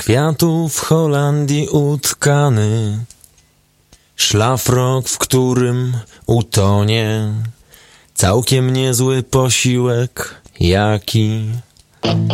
kwiatów w Holandii utkany, szlafrok, w którym utonie całkiem niezły posiłek, jaki